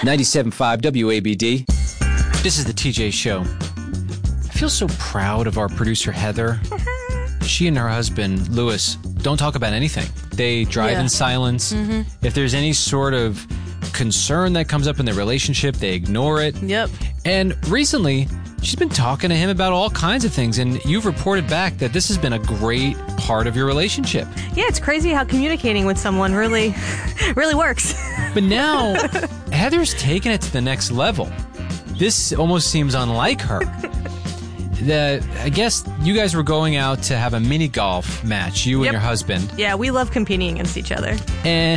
97.5 WABD. This is the TJ Show. I feel so proud of our producer, Heather. She and her husband, Lewis, don't talk about anything. They drive in silence. If there's any sort of concern that comes up in their relationship, they ignore it. Yep. And recently, she's been talking to him about all kinds of things, and you've reported back that this has been a great part of your relationship. Yeah, it's crazy how communicating with someone really works. But now, Heather's taken it to the next level. This almost seems unlike her. I guess you guys were going out to have a mini golf match, you and your husband. Yeah, we love competing against each other. And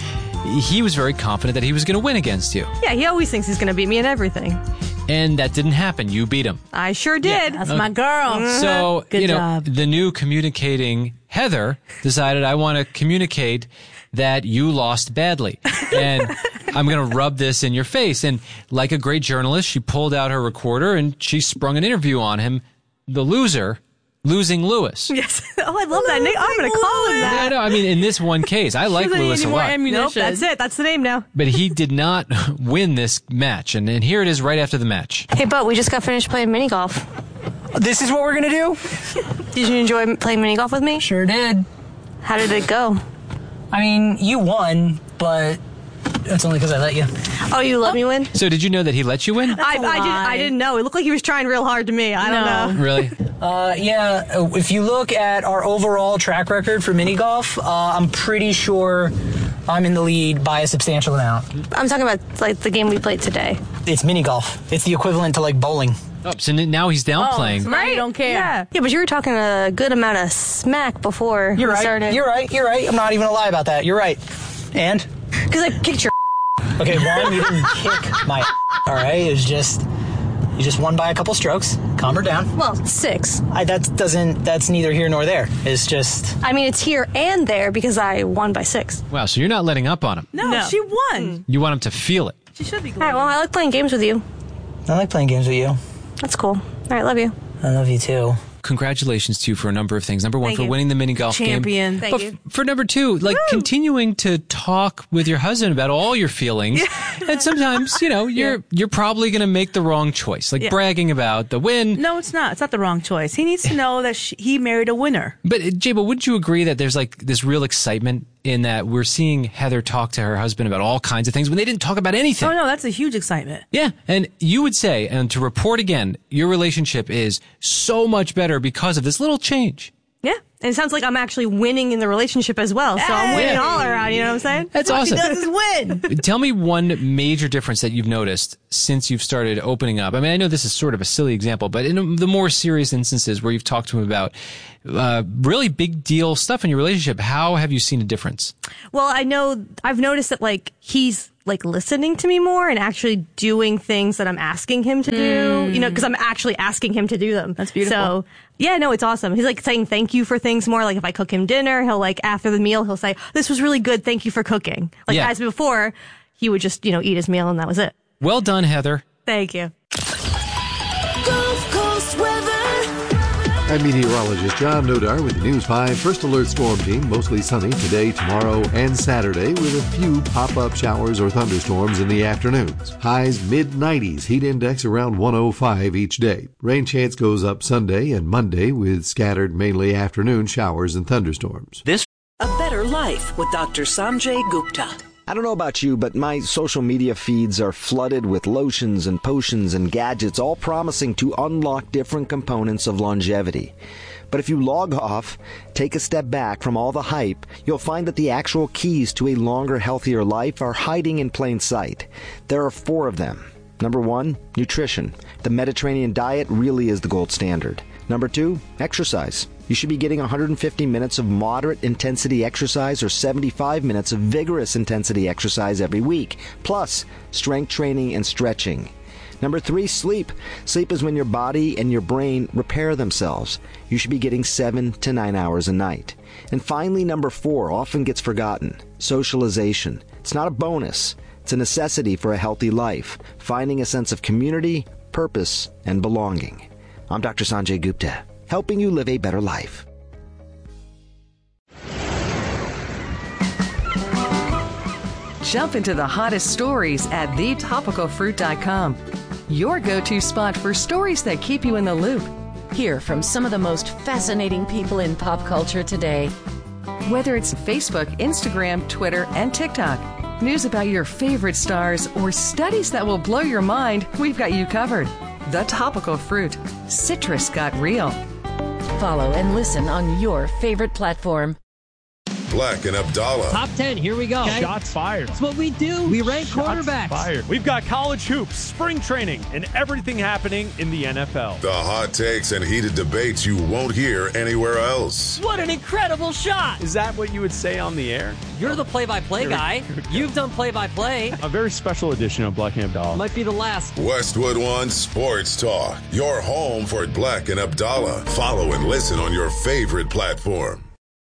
he was very confident that he was going to win against you. Yeah, he always thinks he's going to beat me in everything. And that didn't happen. You beat him. I sure did. That's my girl. So, Good job. the new communicating Heather decided, I want to communicate that you lost badly. And I'm going to rub this in your face. And like a great journalist, she pulled out her recorder and she sprung an interview on him, the loser, losing Lewis. Yes. Oh, I love that name. I'm going to call him that. Yeah, no, I mean, in this one case, I like Lewis a lot. Nope, that's it. That's the name now. But he did not win this match. And here it is right after the match. Hey, Bo, we just got finished playing mini golf. This is what we're going to do? Did you enjoy playing mini golf with me? Sure did. How did it go? I mean, you won, but that's only because I let you. Oh, you let me win? So did you know that he let you win? I didn't know. It looked like he was trying real hard to me. I don't know. Really? Yeah, if you look at our overall track record for mini golf, I'm pretty sure I'm in the lead by a substantial amount. I'm talking about like the game we played today. It's mini golf. It's the equivalent to like bowling. Oh, so now he's downplaying. Right? You don't care. Yeah, but you were talking a good amount of smack before You're we right. started. You're right. I'm not even gonna lie about that. You're right. And? Because I kicked your Okay, one, you didn't kick my all right? It was just, you just won by a couple strokes. Calm her down. Well, 6. That's neither here nor there. It's just... I mean, it's here and there because I won by 6. Wow, so you're not letting up on him. No, she won. You want him to feel it. She should be All glad. right, well, I like playing games with you. I like playing games with you. That's cool. All right, love you. I love you too. Congratulations to you for a number of things. Number one, Thank for you. winning the mini golf Champion. game. Thank But you. for number two, like continuing to talk with your husband about all your feelings. And sometimes, you're probably going to make the wrong choice, like bragging about the win. No, it's not. It's not the wrong choice. He needs to know that he married a winner. But Jay, wouldn't you agree that there's like this real excitement in that we're seeing Heather talk to her husband about all kinds of things when they didn't talk about anything? Oh, no, that's a huge excitement. Yeah, and you would say, and to report again, your relationship is so much better because of this little change. Yeah, and it sounds like I'm actually winning in the relationship as well. So I'm winning all around, you know what I'm saying? That's All awesome. he does is win. Tell me one major difference that you've noticed since you've started opening up. I mean, I know this is sort of a silly example, but in the more serious instances where you've talked to him about really big deal stuff in your relationship, how have you seen a difference? Well, I've noticed that like he's like listening to me more and actually doing things that I'm asking him to do, because I'm actually asking him to do them. That's beautiful. So yeah, no, it's awesome. He's like saying thank you for things more. Like if I cook him dinner, he'll like after the meal, he'll say, "This was really good. Thank you for cooking." Like as before, he would just, eat his meal and that was it. Well done, Heather. Thank you. Gulf Coast weather. I'm meteorologist John Nodar with the News 5 First Alert Storm Team. Mostly sunny today, tomorrow, and Saturday with a few pop-up showers or thunderstorms in the afternoons. Highs mid-90s, heat index around 105 each day. Rain chance goes up Sunday and Monday with scattered mainly afternoon showers and thunderstorms. A better life with Dr. Sanjay Gupta. I don't know about you, but my social media feeds are flooded with lotions and potions and gadgets, all promising to unlock different components of longevity. But if you log off, take a step back from all the hype, you'll find that the actual keys to a longer, healthier life are hiding in plain sight. There are 4 of them. Number 1, nutrition. The Mediterranean diet really is the gold standard. Number 2, exercise. You should be getting 150 minutes of moderate intensity exercise or 75 minutes of vigorous intensity exercise every week, plus strength training and stretching. Number 3, sleep. Sleep is when your body and your brain repair themselves. You should be getting 7 to 9 hours a night. And finally, number 4 often gets forgotten. Socialization. It's not a bonus. It's a necessity for a healthy life, finding a sense of community, purpose, and belonging. I'm Dr. Sanjay Gupta, helping you live a better life. Jump into the hottest stories at thetopicalfruit.com. Your go-to spot for stories that keep you in the loop. Hear from some of the most fascinating people in pop culture today. Whether it's Facebook, Instagram, Twitter, and TikTok, news about your favorite stars, or studies that will blow your mind, we've got you covered. The Topical Fruit. Citrus got real. Follow and listen on your favorite platform. Black and Abdallah. Top 10, here we go. Okay. Shots fired. That's what we do. We rank quarterbacks. Fired. We've got college hoops, spring training, and everything happening in the NFL. The hot takes and heated debates you won't hear anywhere else. What an incredible shot. Is that what you would say on the air? You're the play-by-play guy. You've done play-by-play. A very special edition of Black and Abdallah. Might be the last. Westwood One Sports Talk. Your home for Black and Abdallah. Follow and listen on your favorite platform.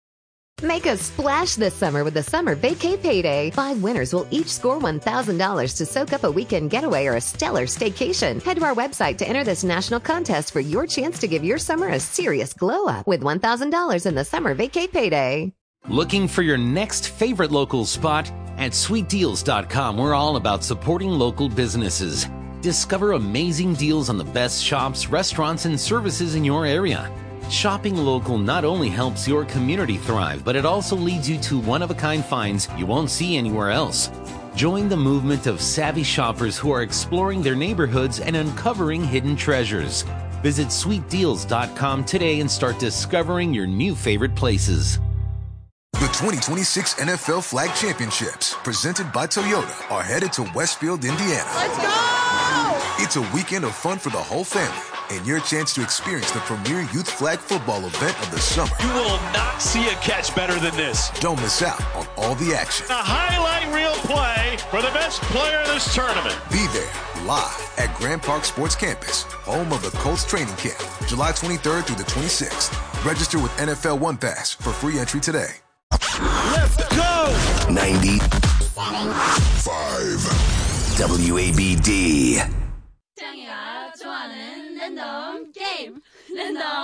Make a splash this summer with the Summer Vacay Payday. 5 winners will each score $1,000 to soak up a weekend getaway or a stellar staycation. Head to our website to enter this national contest for your chance to give your summer a serious glow up with $1,000 in the Summer Vacay Payday. Looking for your next favorite local spot? At sweetdeals.com, we're all about supporting local businesses. Discover amazing deals on the best shops, restaurants, and services in your area. Shopping local not only helps your community thrive, but it also leads you to one-of-a-kind finds you won't see anywhere else. Join the movement of savvy shoppers who are exploring their neighborhoods and uncovering hidden treasures. Visit sweetdeals.com today and start discovering your new favorite places. The 2026 NFL Flag Championships, presented by Toyota, are headed to Westfield, Indiana. Let's go! It's a weekend of fun for the whole family and your chance to experience the premier youth flag football event of the summer. You will not see a catch better than this. Don't miss out on all the action. A highlight reel play for the best player in this tournament. Be there live at Grand Park Sports Campus, home of the Colts training camp, July 23rd through the 26th. Register with NFL One Pass for free entry today. Let's go! 95 WABD. 짱이가 좋아하는 랜덤 게임 랜덤